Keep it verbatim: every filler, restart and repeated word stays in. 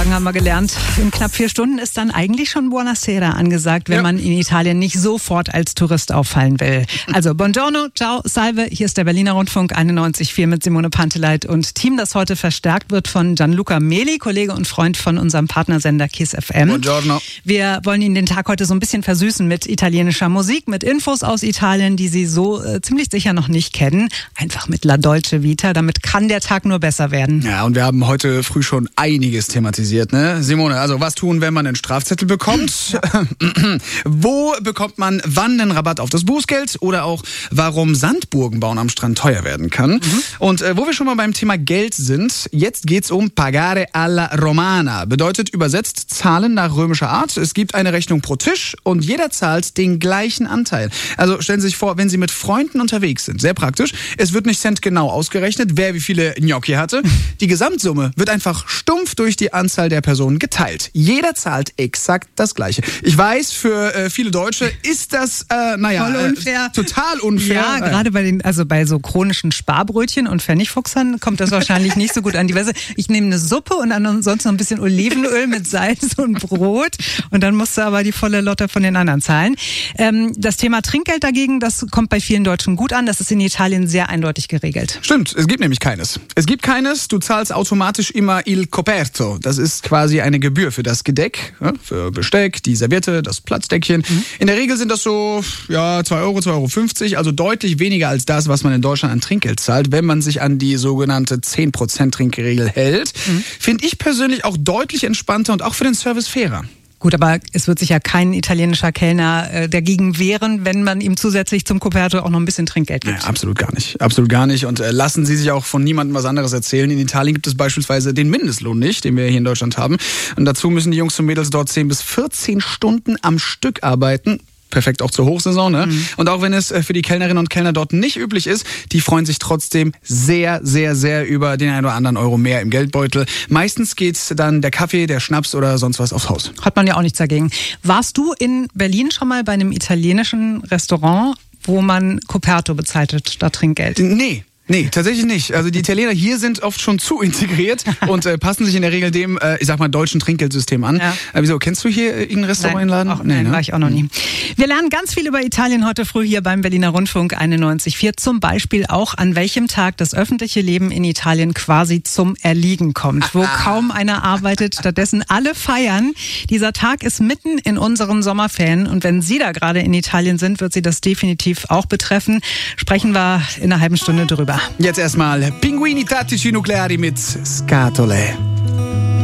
Haben wir gelernt, in knapp vier Stunden ist dann eigentlich schon Buonasera angesagt, wenn ja. man in Italien nicht sofort als Tourist auffallen will. Also Buongiorno, ciao, salve, hier ist der Berliner Rundfunk einundneunzig Komma vier mit Simone Panteleit und Team, das heute verstärkt wird von Gianluca Meli, Kollege und Freund von unserem Partnersender KISS F M. Buongiorno. Wir wollen Ihnen den Tag heute so ein bisschen versüßen mit italienischer Musik, mit Infos aus Italien, die Sie so äh, ziemlich sicher noch nicht kennen. Einfach mit La Dolce Vita, damit kann der Tag nur besser werden. Ja, und wir haben heute früh schon einiges thematisiert. Ne? Simone, also was tun, wenn man einen Strafzettel bekommt? Wo bekommt man wann einen Rabatt auf das Bußgeld? Oder auch, warum Sandburgen bauen am Strand teuer werden kann. Mhm. Und äh, wo wir schon mal beim Thema Geld sind, jetzt geht's um Pagare alla Romana. Bedeutet übersetzt Zahlen nach römischer Art. Es gibt eine Rechnung pro Tisch und jeder zahlt den gleichen Anteil. Also stellen Sie sich vor, wenn Sie mit Freunden unterwegs sind, sehr praktisch, es wird nicht centgenau ausgerechnet, wer wie viele Gnocchi hatte. Die Gesamtsumme wird einfach stumpf durch die Anzahl der Personen geteilt. Jeder zahlt exakt das Gleiche. Ich weiß, für äh, viele Deutsche ist das, äh, naja, Voll unfair. Äh, total unfair. Ja, gerade bei den, also bei so chronischen Sparbrötchen und Pfennigfuchsern kommt das wahrscheinlich nicht so gut an. Die Weise, ich nehme eine Suppe und ansonsten noch ein bisschen Olivenöl mit Salz und Brot und dann musst du aber die volle Lotte von den anderen zahlen. Ähm, das Thema Trinkgeld dagegen, das kommt bei vielen Deutschen gut an. Das ist in Italien sehr eindeutig geregelt. Stimmt, es gibt nämlich keines. Es gibt keines, du zahlst automatisch immer il coperto. Das ist quasi eine Gebühr für das Gedeck, ja, für Besteck, die Serviette, das Platzdeckchen. Mhm. In der Regel sind das so ja, zwei Euro, zwei Euro fünfzig, also deutlich weniger als das, was man in Deutschland an Trinkgeld zahlt, wenn man sich an die sogenannte zehn Prozent Trinkregel hält. Mhm. Finde ich persönlich auch deutlich entspannter und auch für den Service fairer. Gut, aber es wird sich ja kein italienischer Kellner äh, dagegen wehren, wenn man ihm zusätzlich zum Coperto auch noch ein bisschen Trinkgeld gibt. Ja, absolut gar nicht. Absolut gar nicht. Und äh, lassen Sie sich auch von niemandem was anderes erzählen. In Italien gibt es beispielsweise den Mindestlohn nicht, den wir hier in Deutschland haben. Und dazu müssen die Jungs und Mädels dort zehn bis vierzehn Stunden am Stück arbeiten. Perfekt auch zur Hochsaison, ne? Mhm. Und auch wenn es für die Kellnerinnen und Kellner dort nicht üblich ist, die freuen sich trotzdem sehr, sehr, sehr über den einen oder anderen Euro mehr im Geldbeutel. Meistens geht's dann der Kaffee, der Schnaps oder sonst was aufs Haus. Hat man ja auch nichts dagegen. Warst du in Berlin schon mal bei einem italienischen Restaurant, wo man Coperto bezahlt hat statt Trinkgeld? Nee. Nee, tatsächlich nicht. Also die Italiener hier sind oft schon zu integriert und äh, passen sich in der Regel dem, äh, ich sag mal, deutschen Trinkgeldsystem an. Ja. Äh, wieso, kennst du hier irgendein Restaurant Nein, Laden? Auch, nee, nein, ne? War ich auch noch nie. Wir lernen ganz viel über Italien heute früh hier beim Berliner Rundfunk einundneunzig Komma vier. Zum Beispiel auch, an welchem Tag das öffentliche Leben in Italien quasi zum Erliegen kommt. Wo kaum einer arbeitet, stattdessen alle feiern. Dieser Tag ist mitten in unseren Sommerferien und wenn Sie da gerade in Italien sind, wird Sie das definitiv auch betreffen. Sprechen wir in einer halben Stunde drüber. Jetzt erstmal Pinguini tattici nucleari mit Scatole.